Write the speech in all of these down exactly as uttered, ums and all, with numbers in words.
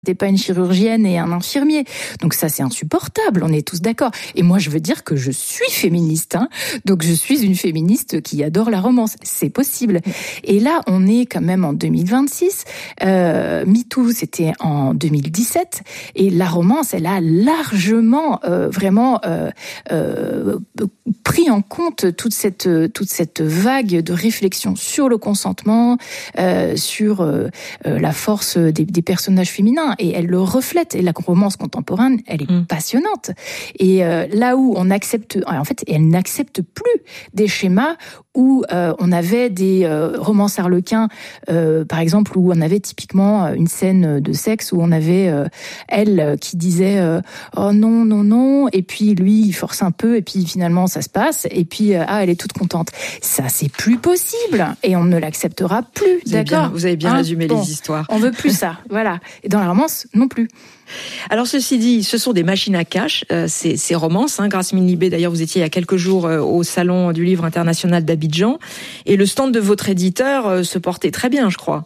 T'es pas une chirurgienne et un infirmier. Donc ça, c'est insupportable, on est tous d'accord. Et moi, je veux dire que je suis féministe, hein. Donc je suis une féministe qui adore la romance. C'est possible. Et là, on est quand même en deux mille vingt-six. Euh, MeToo, c'était en deux mille dix-sept. Et la romance, elle a largement, euh, vraiment, euh, euh, pris en compte toute cette, toute cette vague de réflexion sur le consentement, euh, sur euh, la force des, des personnages féminins. Et elle le reflète. Et la romance contemporaine, elle est mmh. passionnante. Et euh, là où on accepte, en fait, elle n'accepte plus des schémas où euh, on avait des euh, romances harlequins, euh, par exemple, où on avait typiquement une scène de sexe où on avait euh, elle qui disait euh, oh non non non, et puis lui il force un peu, et puis finalement ça se passe, et puis euh, ah elle est toute contente. Ça c'est plus possible et on ne l'acceptera plus. Vous d'accord. Avez bien, vous avez bien hein résumé bon, les histoires. On veut plus ça, voilà. Et dans la romance non plus. Alors ceci dit, ce sont des machines à cash, euh, ces, ces romances. Hein. Grasmine Libé, d'ailleurs, vous étiez il y a quelques jours euh, au Salon du Livre International d'Abidjan, et le stand de votre éditeur euh, se portait très bien, je crois.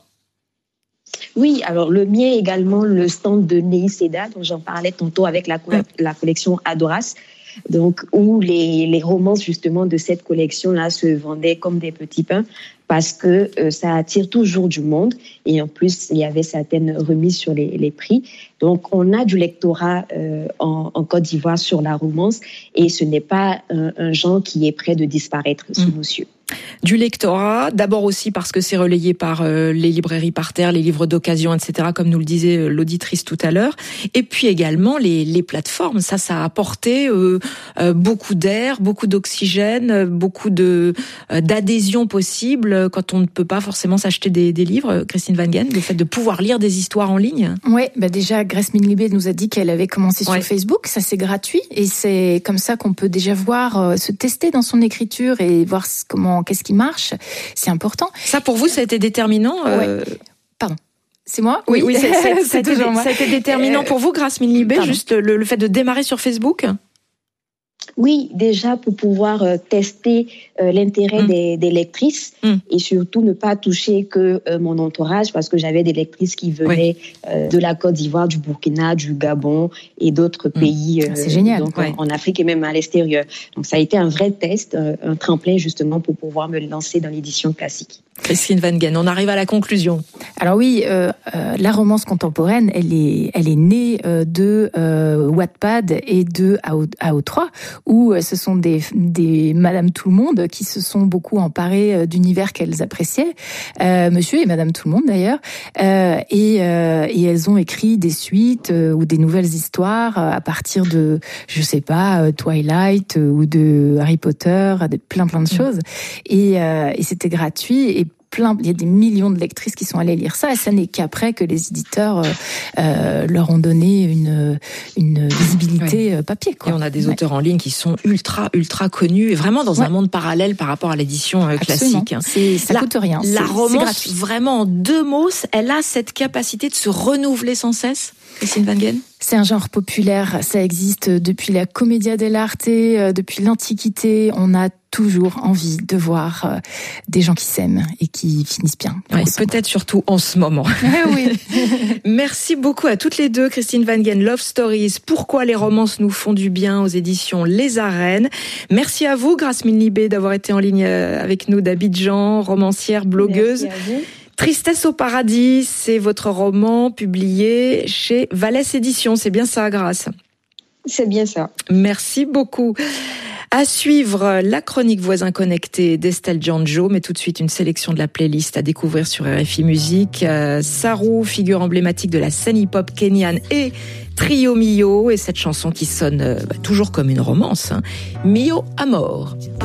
Oui, alors le mien est également le stand de Néhi Seda, dont j'en parlais tantôt avec la, co- la collection Adoras. Donc, où les, les romances justement de cette collection-là se vendaient comme des petits pains, parce que euh, ça attire toujours du monde, et en plus il y avait certaines remises sur les, les prix. Donc on a du lectorat euh, en, en Côte d'Ivoire sur la romance, et ce n'est pas un, un genre qui est prêt de disparaître sous nos yeux. Du lectorat, d'abord aussi parce que c'est relayé par euh, les librairies par terre, les livres d'occasion, et cetera, comme nous le disait euh, l'auditrice tout à l'heure. Et puis également les, les plateformes. Ça, ça a apporté euh, euh, beaucoup d'air, beaucoup d'oxygène, beaucoup de euh, d'adhésion possible quand on ne peut pas forcément s'acheter des, des livres. Christine Van Gen, le fait de pouvoir lire des histoires en ligne. Oui, bah déjà, Grasmine Libé nous a dit qu'elle avait commencé ouais. sur Facebook. Ça, c'est gratuit. Et c'est comme ça qu'on peut déjà voir, euh, se tester dans son écriture et voir comment qu'est-ce qui marche, c'est important. Ça, pour vous, ça a été déterminant euh... ouais. Pardon. C'est moi ? Oui, oui, c'est, c'est, c'est, c'est ça a été déterminant euh... pour vous, Grasmine Libé, Pardon. juste le, le fait de démarrer sur Facebook ? Oui, déjà pour pouvoir euh, tester euh, l'intérêt mmh. des, des lectrices mmh. et surtout ne pas toucher que euh, mon entourage, parce que j'avais des lectrices qui venaient oui. euh, de la Côte d'Ivoire, du Burkina, du Gabon et d'autres mmh. pays euh, c'est génial. Donc, ouais. en, en Afrique et même à l'extérieur. Donc ça a été un vrai test, euh, un tremplin justement pour pouvoir me lancer dans l'édition classique. Christine Van Gen, on arrive à la conclusion. Alors oui, euh, euh, la romance contemporaine, elle est, elle est née euh, de euh, Wattpad et de A O trois, où euh, ce sont des, des Madame Tout-le-Monde qui se sont beaucoup emparées euh, d'univers qu'elles appréciaient, euh, Monsieur et Madame Tout-le-Monde d'ailleurs, euh, et, euh, et elles ont écrit des suites euh, ou des nouvelles histoires à partir de, je sais pas, euh, Twilight euh, ou de Harry Potter, de plein plein de choses, et, euh, et c'était gratuit. Et plein, il y a des millions de lectrices qui sont allées lire ça, et ça n'est qu'après que les éditeurs euh, euh, leur ont donné une, une visibilité oui. papier. Quoi. Et on a des auteurs ouais. en ligne qui sont ultra, ultra connus, et vraiment dans ouais. un monde parallèle par rapport à l'édition euh, classique. C'est, ça la, coûte rien. La c'est, romance, c'est vraiment en deux mots, elle a cette capacité de se renouveler sans cesse, Christine Van Gen ? C'est un genre populaire, ça existe depuis la Commedia dell'arte, depuis l'Antiquité. On a toujours envie de voir euh, des gens qui s'aiment et qui finissent bien. Ouais, peut-être surtout en ce moment. oui. Merci beaucoup à toutes les deux, Christine Van Gen, Love Stories, Pourquoi les romances nous font du bien, aux éditions Les Arènes. Merci à vous, Grasmine Libé, d'avoir été en ligne avec nous d'Abidjan, romancière, blogueuse. Merci à vous. Tristesse au paradis, c'est votre roman publié chez Vallès Éditions. C'est bien ça, Grace ? C'est bien ça. Merci beaucoup. À suivre, la chronique Voisins connectés d'Estelle Djanjo, mais tout de suite une sélection de la playlist à découvrir sur R F I Musique. Euh, Saru, figure emblématique de la scène hip-hop kenyane, et Trio Mio, et cette chanson qui sonne euh, bah, toujours comme une romance, hein. Mio Amor.